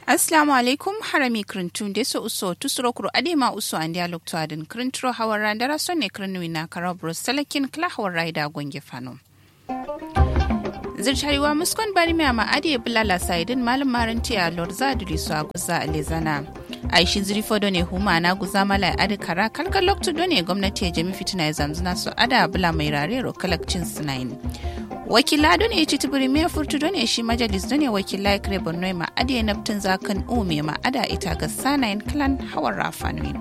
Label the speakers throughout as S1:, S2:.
S1: Assalamu alaikum harami krintun deso uso tusuro kuro adema uso an dialog to adin krintro hawara ndara sonne krinwi na karabro salakin kla hawara ida gonge fano. Zirtariwa muskon bari mai ama adi bulala saidin malum maranti a Lord Zaduli su a guza a Lezana. Aishi zirifo done huma na guza mala adi kara kalkal loktu done gwamnati ya jami fitina ya zamzuna su ada bula mai rarero kalakcin sinayin. Wakila done ya ci tibiri mai furtu done shi majalis done wakila ya kare borno ma adi ya naftin zakan ume ma ada ita ga sanayin kalan hawar rafanuin.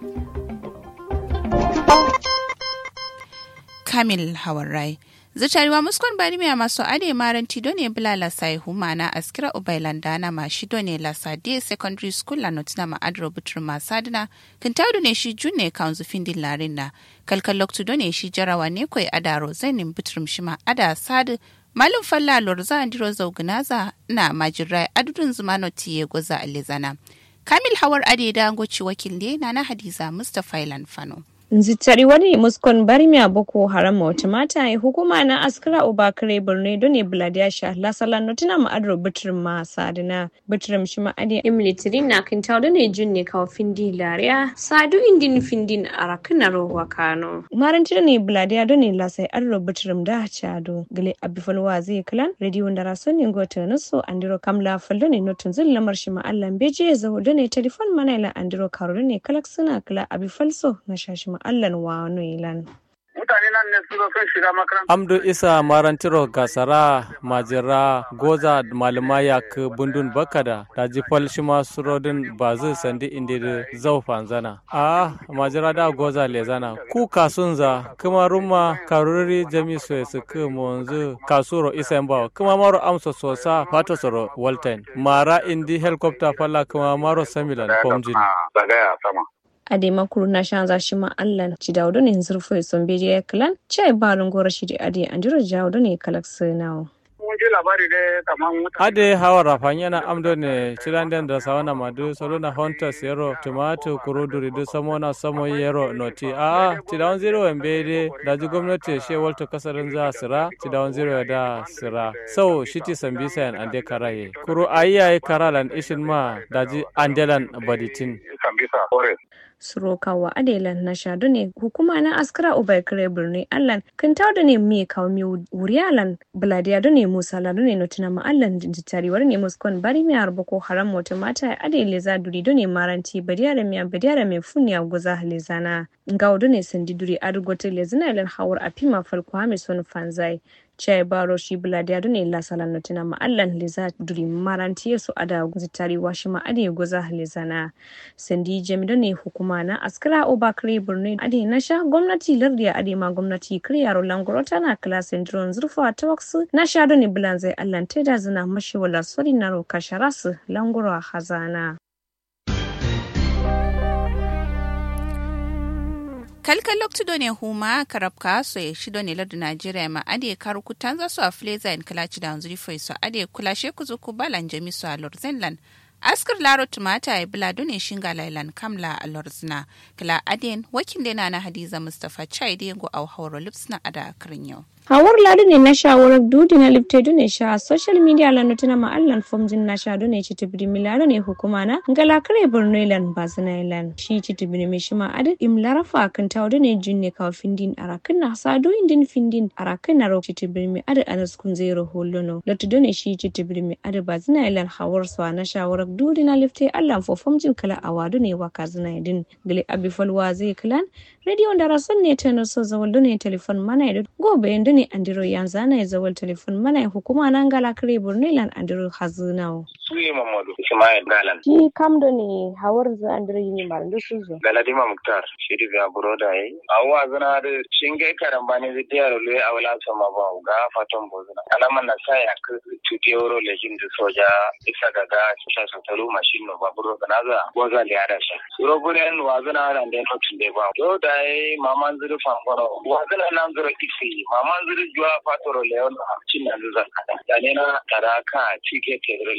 S1: Kamil Hawarai. Zutariwa muskon bari mai masu ade maranti done bulala sai humana askira ubailanda na mashi done la sadie secondary school la notina ma adro butur masadina kintaudu ne shi junne kanzu findin larinna kalkal loktu done shi jarawa ne koi adaro zainin buturum shima ada sad malum falla lorza andiro zaugunaza na majirai adudun zumanoti ye goza alizana Kamil Hawar ade da ngoci wakil na Hadiza Mustafa Ilan Fano.
S2: Nzitari wani muskon barmiya boko haram wata mata ya hukuma na askara obakare birni done buladiya sha lasala notina ma adro bitrim ma sadina bitrim shi ma adi imilitiri na kintaw done junne kaw findi lariya sadu indin findin arakna rowa kano maranti done buladiya done lasai adro bitrim da chado gele abifalwa zai klan radio ndara sonni ngota naso andiro kamla faldone notun zin lamar shi ma Allah beje zawo done telefon manaila andiro karo done kalak suna kala abifalso na shashi Allan wano ilan.
S3: Mutane nan ne su sun shiga makaranta.
S4: Amdu Isa Marantiro Gasara Majira Goza Malumaya k Bundun Bakada da jifal shima surodin bazu sandi indi zau fanzana. Majira da Goza Lezana ku kasunza kuma ruma karuri jami su ku monzu kasuro Isa Mbawa kuma maro amso sosa fato soro Walton Mara indi helicopter falla kuma maro Samilan Pomjin.
S3: Bagaya sama.
S2: Ade makuru na shanza shi ma Allah ci da wadone zurfo son beje klan chai balun gora shi da ade andiro ja wadone kalak sanawo
S3: Mun ji labari dai kaman mutane
S4: ade hawa rafanya na amdo ne chilanden da sawana madu solona hunters yero tomato kuruduri du samona samo yero noti tidawan zero embede da ji gwamnati she walto kasarin za sira tidawan zero da sira so shiti sambisa yan ande karaye kuru ayyaye karalan ishin ma da ji andelan baditin
S3: sambisa forest
S2: Surokawa adelan na shadu ne hukuma na askara ubaikare birni allan kintaw da ne me kawo mi wuriyalan buladiya da ne musa ladu ne notuna ma allan jitariwar ne muskon bari mi harba ko haram wata mata adele za duri da ne maranti badiyara mai funya guza halizana ngawo da ne sandi duri adugote lezina ilan hawar apima falko hamison fanzai Chai baro shi buladiya ne la salan notina ma allan liza duri maranti su ada zitari washi ma ade goza halizana sandi jamido ne hukuma na askara obakare birni ade nasha gwamnati lardiya ade ma gwamnati kriyaro langoro tana klasin drone zurfa ta waksu nasha ne bulanzai allan teda zina mashi wala sori na roka sharasu langoro hazana
S1: kalkal loktu done huma karabka so ya shido ne lardu Najeriya ma ade karu kutanza su a fleza in kalaci da hanzuri foi so ade kulashe kuzu ku balan jami su a Lord Zenland askar laro tumata ya bula done shinga lailan kamla a Lord Zina kala aden wakin dena na Hadiza Mustafa Chai da yango au hauro lipsna ada akirin yau.
S2: Hawar ladu ne na shawarar dudi na lipte dune sha social media la nutuna ma allan fomjin na sha dune ci tibiri milaro ne hukuma na ngala kare borno ilan bazina ilan shi ci tibiri mi shima adu imlara fa kan tawo dune junne ka findin arakin na sadu indin findin arakin na ro ci tibiri mi adu anas kun zero holono latu dune shi ci tibiri mi adu bazina ilan hawar so na shawarar dudi na lipte allan fo fomjin kala awadu ne waka zina idin gele abifalwa zai klan radio ndara sonne tano so zawal dune telefon mana idu gobe ne andiro yanzana ya zawal telefon mana hukuma nan gala kare burnilan andiro hazunawo
S3: Suyi Mamadu Ismail Galan
S2: shi kamdo ne hawar za andiro yini marandu suzo
S3: Galadima Muktar shiri ga buroda yi awwa zana da shinge karambani da diyaro le awla sama ba ga fatan bozuna alaman na sai ak tuti euro le jindu soja isa gaga sha sotalu machine no baburo ganaza goza le ada sha suro buren wazana ran den tunde ba do dai maman zuru fangoro wazana nan zuru isi maman zuru jua fatoro leon chin nan zan kada yani na taraka cike tere le nyim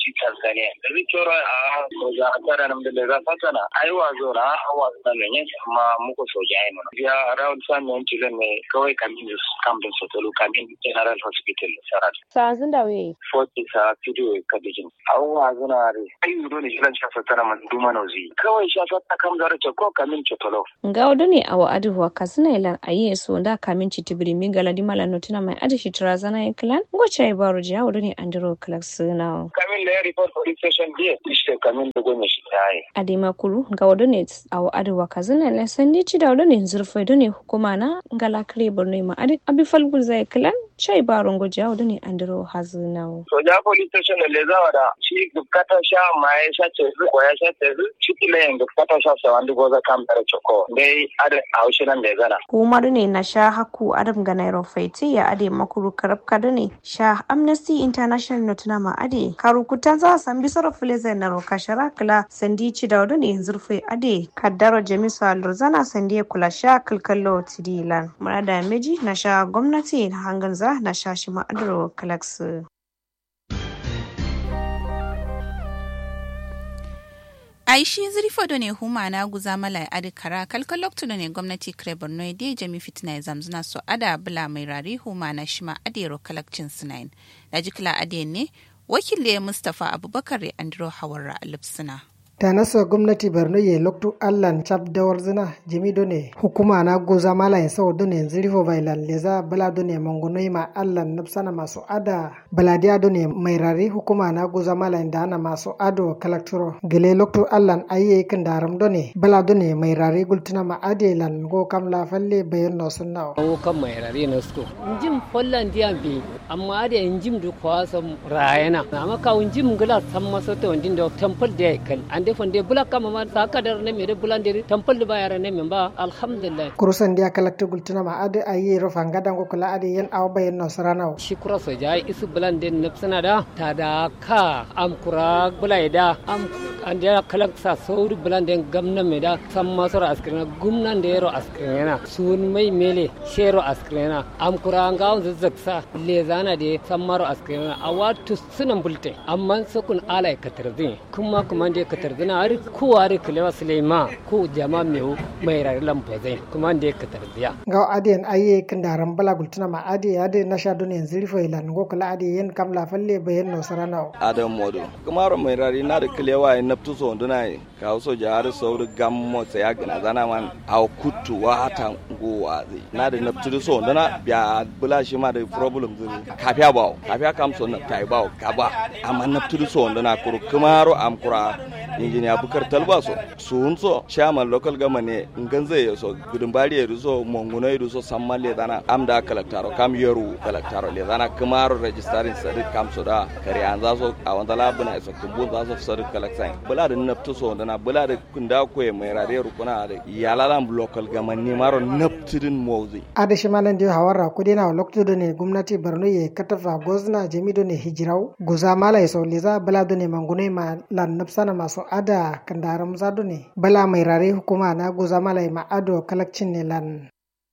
S3: ci Tanzania da zikiro a soja tara nan da za fatana aiwa zo na hawa sanan ne amma muku soja ai mana ya around sanan tilan ne kawai kamin kambin sotolu kamin general hospital sarat
S2: sa'azin da we
S3: 40 sa video kabijin hawa zo na re ai do ne shilan shafa tana man duma nozi kawai shafa ta kam da ta ko kamin chotolo
S2: ga wado ne a wa'adu wa kasina ilan ayi so da kamin citibiri mi galadi mala notina mai adashi tirazana clan gocha ibaro ja wado ne andro class na
S3: kamin da report police station dia ishte kamin da gome shi tayi
S2: adema kulu ga wado ne a wa'adu wa kasina ilan sandi ci da wado ne zurfai do ne hukuma na ngala kare borno ma adi abi falgul zai clan chai baron goja wado ne andro hazina
S3: so ja police station le zawa da shi dukata sha mai sha ce ko ya sha ce shi le dukata sha sa wanda goza kam da choko dai ada aushinan da gana
S2: kuma ne na sha haku adam ga nairo faiti ya ade makuru karabka da ne sha amnesty international notuna ma ade karukutan za san bi soro fileze na roka sharakla sandi ci da wado ne zurfe ade kaddaro jamisu alurzana sandi kula sha kalkallo tidilan murada meji na sha gwamnati na hanganza na sha shi ma'adaro kalaksu
S1: aishi zirfo ne huma na guza mala adi kara kalkaloktu ne gwamnati kare borno ya jami fitina zamzuna so ada bula mai rari huma na shima adero kalakcin sinain da jikila ade ne wakile mustapha abubakar andro hawara alipsina
S5: ta nasa gwamnati borno ya loktu allan chap dawar zina jimi done hukuma na goza malayin sau done zirifo bailan leza bala done mangonoi ma allan nafsana masu ada baladiya done mai rari hukuma na goza malayin da ana masu ado kalakturo gele loktu allan ayye kan daram done bala done mai rari gultuna ma adelan go kam la falle bayan no sunna
S6: o kam mai rari na sko injim follan diyan bi amma ade injim du kwasam rayana amma ka injim gala san masa to indin da temple da kal ande fonde bula kama ma sakadar ne mere bulandiri temple ba yara ne men ba alhamdulillah
S5: kurusan dia kalakta gultuna ma ade ayye ro fangada go kula ade yan aw bayan no sarana
S6: shi kurasa jai isu bulandin nafsana da ta da ka am kura bulaida am ande kalaksa sauri bulandin gamna me da san masara askrina gumnan da yaro askrina sun mai mele shero askrina am kura ngaw zazzaksa le zana de san maro askrina awatu sunan bulte amma sukun alai katarzi kuma de katarzi har kowa da kalewa Sulema ko jama mai rarilan bazai kuma da ka tarbiya
S5: ga adiyan aye kan daran bala gultuna ma ade ade na sha duniyan zirfo ilan go kala ade yan kam la falle bayan no sarana
S7: adam modo kuma ro mai rari na da kalewa na tuso nduna ka so jahar sauri gammo tsaya gina zana man aw kutu wa hata go wazi na da naptu so nduna biya bula shi ma da problem zuri kafiya kam so na tai bawo gaba amma naptu so nduna kuru kuma ro am kura injiniya bukar talbaso sunso chairman local government ngan zai so gudun bari ya ruso monguno ya ruso samman le dana amda kalaktaro kam yoru kalaktaro le dana kamaro registering sadi kam so da kare an za so a wanda labuna so kubu za so sadi kalaksan bula da naptu so dana bula da kunda ko mai rare rukuna da yalalan local government ne maro naptudin mawzi
S5: ada shimalan da hawara kudi na lokto da ne gwamnati Borno ya katafa gozna jamido ne hijirau goza mala so leza bula da ne mangunai ma lan nafsana maso ada kandaram zado ne bala mai rare hukuma na goza malai ma ado kalakcin ne lan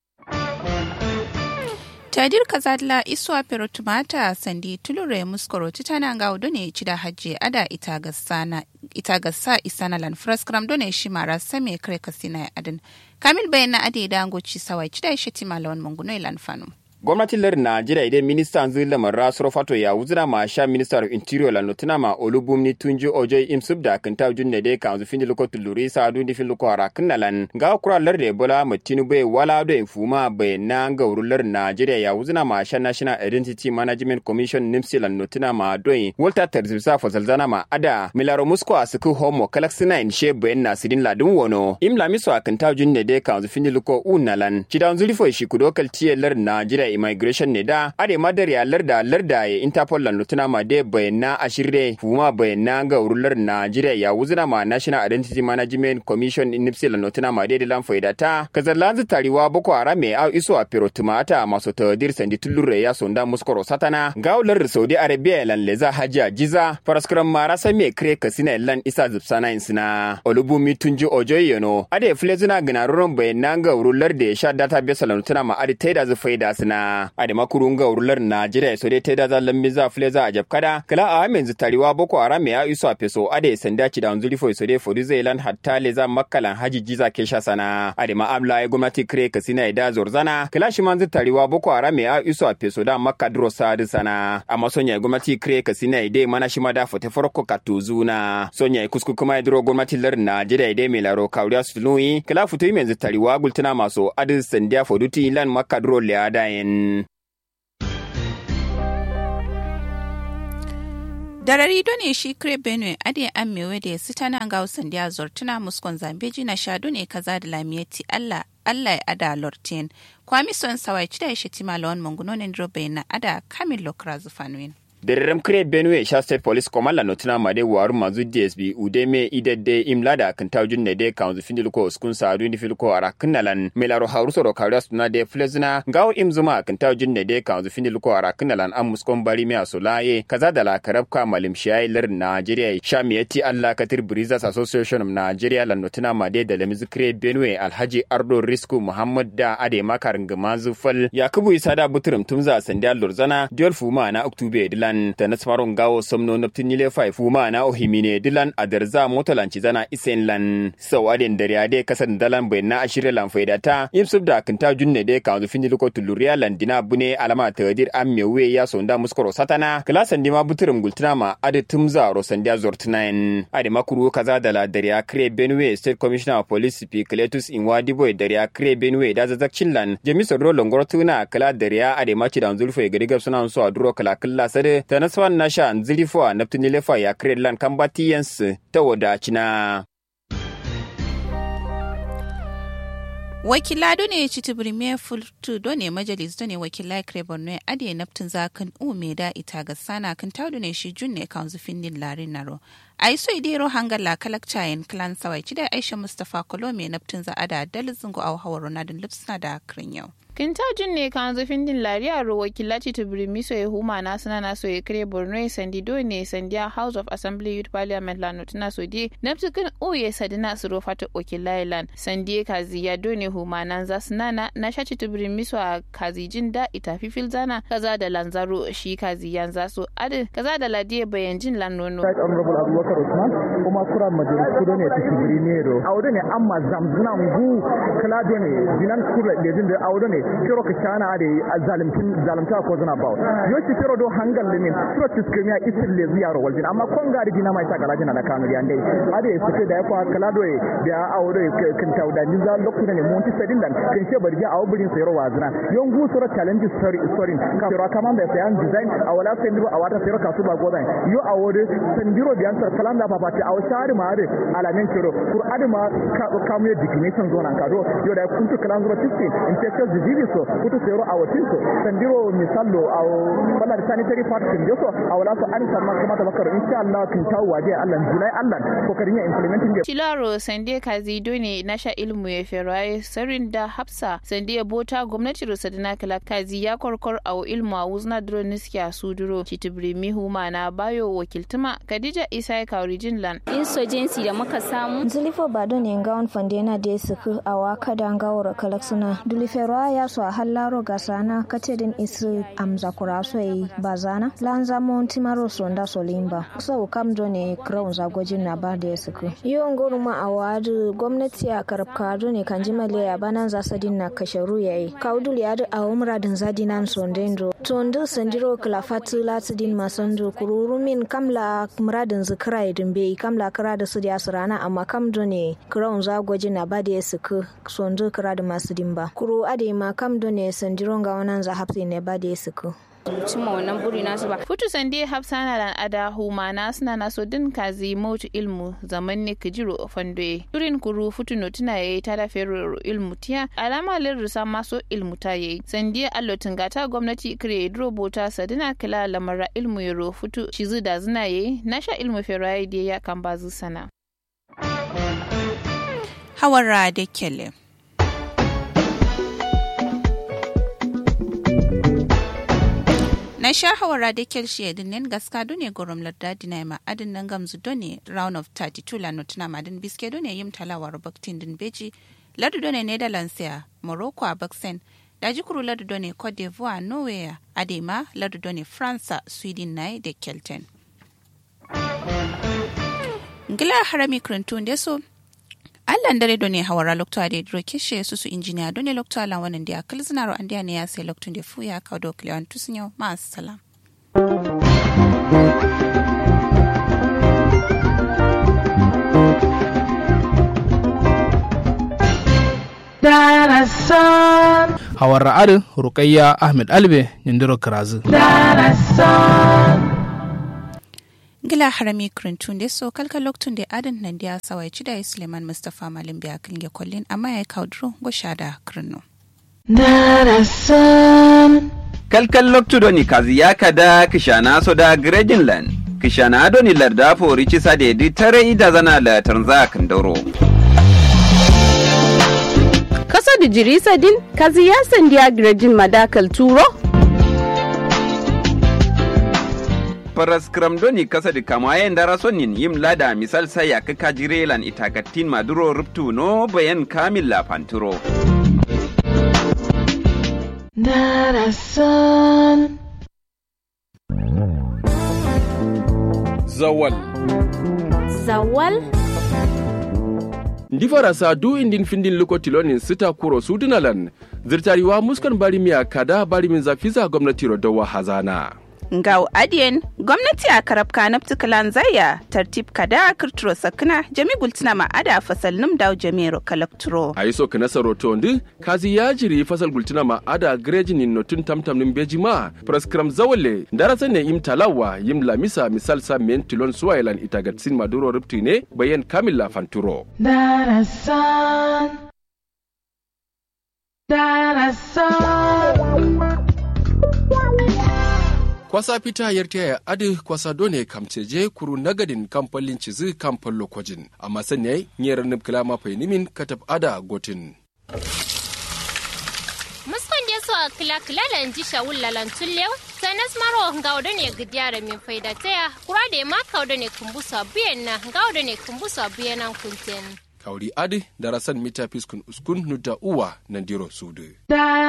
S1: tadir kazadla iswa perotumata sandi tulure muskoro titana ga ne cida hajje ada ita gasa isana lan fraskram done shi mara same kare kasina adin kamil bayana ade dangoci sawai cida sheti malawan munguno lan fanu
S8: gwamnatin lardin Najeriya idan ministan zai lamar rasuro fato ya wuzura ma sha minister of interior la notuna ma olubumni tunji ojoi imsub da kan taw junne de kan zufin loko tuluri sa du di fil ko ara knalan ga kura larde bola matinu be wala do infuma be na ga urular Najeriya ya wuzuna ma sha national identity management commission nimsi la notuna ma doyi walta tarzisa fazalzana ma ada milaro musko asuku homo kalaksina in she be na sidin ladun wono imla miso kan taw junne de kan zufin loko unalan cidan zulifo shi kudokal tiye lardin Najeriya immigration ne da ade madariya larda ya Interpol lan lutuna ma de bayana ashirre fuma bayana ga urular Najeriya ya wuzuna ma National Identity Management Commission nipsi lan lutuna ma de lan faida ta kazallan tariwa boko harame au iso a pirotumata maso tadir sandi tulure ya sonda muskoro satana ga ular Saudi Arabia lan leza hajja jiza faraskram mara same kre kasina lan isa zubsana insina olubumi tunji ojoyono ade flezuna gnaroron bayana ga urular de sha database lan lutuna ma ade taida zu faida sina sana adema kurunga urular Najeriya so dai teda zallan miza fleza a jabkada kala a menzu tariwa boko haram ya iso a peso ade sanda ci da unzuri fo so dai for Zealand hatta leza makkalan haji jiza kesha sana adema amla gwamnati kre kasina ida zorzana kala shi manzu tariwa boko haram ya iso a peso da makka dro sadu sana amma sonya gwamnati kre kasina ide mana shi ma da fote farko katuzuna sonya kusku kuma idro gwamnati lar Najeriya ide melaro kawriya sului kala futu menzu tariwa gultuna maso adu sandia foduti lan makka dro le adayen
S1: darari ne shi kre benue ade an mewe da sita nan ga sandiya zortuna muskon zambeji na shadu ne kaza da lamiyati Allah ya ada lortin kwami son sawai cida shi timalon mungunonin drobe na ada kamil lokra zufanwin
S8: Dererem kre Benue Sha State Police Command la notina made waru mazu DSB udeme idede imlada kantaujun ne de kanzu findiluko skun saadu ni filuko ara kinalan melaro hauruso ro karias na de flezna gaw imzuma kantaujun ne de kanzu findiluko ara kinalan amuskon bari me asolaye kaza da la karabka malim shai lar Nigeria shamiyati Allah katir Breezers Association of Nigeria la notina made da lemizu kre Benue Alhaji Ardo Risku Muhammad da ade makarin gamazu fal Yakubu Isada Butrum tumza sandial lorzana diol fuma na October dilan ta nasmaron gawo somno naptinile fai fuma na ohimine dilan adarza motolanci zana isenlan sawadin dariade kasan dalan bayna ashire lan faidata imsub da kanta junne de kanzu findiluko tuluriya landina bune alama tadir ammewe ya sonda muskoro satana klasan dima buturum gultina ma ade tumza rosandia zortinain ade makuru kaza dala dariya kre Benue State Commissioner of Police Picletus Inwadiboy dariya kre Benue da zazakcillan jamiso rolo ngorotuna kala dariya ade machi da zulfo gadiga suna so aduro kala kala sade ta naswan nasha nzilifo naptunilefa ya kredlan kambatians ta wadacina
S1: wakila ne ci tibirme fultu ne majalis ne wakila kreborno ade naptin zakan ume da ita ga sana kan tawdu ne shi junne kan zufin din larin naro ai so idero hangala kalakchayen clan sawai ci da Aisha Mustafa Kolome naptin za ada dalzungo au hawaro na din lipsna da krinyo
S9: kintajin ne kan zufin din lariya ro wakilaci tibirmi so ya huma na sana na so ya kre borno sandido ne sandiya House of Assembly Youth Parliament la notuna so di naptikin oye sadina suro fata okilailan sandiye kaziya done huma nan za sunana na shaci tibirmi so a kazijin da ita fifil zana kaza da lanzaro shi kaziyan za so ade kaza da ladiye bayanjin lan nono
S10: Right Honorable Abubakar Usman kuma kura majalisu done tibirmi ro awde ne amma zamzuna ngu kala done dinan kura lejin da awde ne kiro ka kana da zalimta ko zana bawo yoshi kiro do hangal ne kiro tiskemiya isil le ziyaro waljin amma kon ga da dina mai ta garaji na da kamari ande ade suke da yafa kala do da aure kin tauda ni za lokacin ne mun ti sadin dan kin ce barje a wurin sayro wazina yon gu sura challenge story ka kiro kaman da sayan design a wala sai a wata sayro ka su ba godan yo a wode sandiro biyan sar kalan da babati a shari ma ade alamin kiro qur'ani ma ka kamu definition zona ka do yo da kuntu kalan zura tisti in texas so kutu sero a watinso sandiro misallo a bala sanitary part kin joso a wala so an sama kuma ta bakar insha Allah kin tawo waje Allah julai Allah kokarin ya implementing da
S9: Tilaro sande kazido ne nasha ilmu ya ferai sarin da Hafsa sande bota gwamnati rosadina kala kazi ya korkor a ilmu a wuzna dro niskiya suduro chitibrimi huma na bayo wakiltuma Khadija Isa Kaurijin lan
S11: insurgency da muka samu zulifo bado ne ngawon fandena da suku a waka da ngawar kalaksuna dulifero ya so hallaro gasana katedin isu amzakura so yi bazana lanza monti maro sonda solimba so kamdo ne crown zagojin na ba da suku yo ngoruma awadu gwamnati ya karabkado ne kanjimale ya banan zasadin na kasharu yayi kaudul ya da awumradin zadinan sondendo tondo sandiro klafatu latidin masando kururumin kamla muradin zikrai dimbe kamla kara da su da asrana amma kamdo ne crown zagojin na ba da suku sondo kara da masu dimba kuru ade ma kamdo ne sandironga wannan za hapsi ne ba da suku
S9: cimma wannan buri nasu ba futu sande hafsana lan ada huma nasna naso din kazi motu ilmu zaman ne kijiro fandoye durin kuru futu notuna yayi tada ferro ilmu tiya alama lirrusa maso ilmu ta yayi sande allotin gata gwamnati kire drobota sadina kila lamara ilmu yaro futu shizu da zina yayi nasha ilmu ferrayi da ya kan bazu sana
S1: hawara da kele na sha hawara da kelshi edinin gaska dune gorom larda dina ma adin nan gamzu done round of 32 la notuna madin biske done yim talawar baktin din beji lardu done Netherlands ya Morocco a Baksen daji kuru lardu done Cote d'Ivoire Norway adema lardu done France Sweden na da Kelten ngila harami krantun deso Allah dare done hawara lokto ade dro kishe susu injiniya done lokto ala wannan dia kalzinaro andiya ne ya sai lokto de fuya ka do klewan tusinyo ma assalam
S12: Hawar ra'adin Rukayya Ahmed Albe Nindiro Karazu.
S1: Gila harami krintun da so kalka loktun da adan nan da sawai ci da Suleiman Mustafa Malim biya kinge kollin amma ya kaudro go shada krino.
S13: Kalkal loktu doni kazi ya kada kishana so da Grejinland. Kishana doni larda fori ci sa da tare ida zana la tanza kandoro.
S14: Kasa da jirisa din kazi ya sandiya Grejin madakal turo.
S13: Paraskram doni kasa da kamayen darasonin yim lada misal sai ya kaka jirelan itakatin maduro ruptu no bayan kamil la panturo.
S15: Darasan
S16: Zawal Ndifara sa du indin findin lukotilonin sita kuro sudunalan zirtariwa muskan barimiya kada barimin zafiza gwamnati rodowa hazana.
S1: Ngau adiyen gwamnati a karabka naptikalan zaya tartib kada kirturo sakna jami gultina ma ada fasal num daw jamiro kalakturo
S16: aiso kana saroto ndi kazi ya jiri fasal gultina ma ada grejin notun tamtam nim bejima praskram zawale darasa ne im talawa yim lamisa misal sa men tilon suwailan itagatsin maduro ruptine bayan kamilla fanturo
S15: darasan
S16: kwasa fita yarta ya adi kwasa done kamceje kuru nagadin kamfalin cizi kamfan lokojin amma sanya nyera nubkila mafai nimin katab ada gotin
S17: muskon je so kila lanji shawul lalantun lew sanas maro ngawdo ne gidiyara min faida taya kura de ma kawdo ne kumbusa biyenna ngawdo ne kumbusa biyenan kunten
S16: kauri adi darasan mita fiskun uskun nuta uwa nandiro sudu